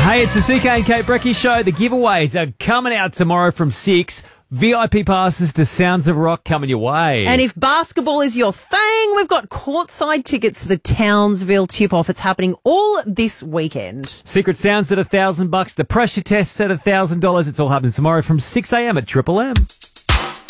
Hey, it's the CK and Kate Brecky Show. The giveaways are coming out tomorrow from 6. VIP passes to Sounds of Rock coming your way. And if basketball is your thing, we've got courtside tickets for the Townsville tip-off. It's happening all this weekend. Secret Sounds at $1,000. The pressure test's at $1,000. It's all happening tomorrow from 6 a.m. at Triple M.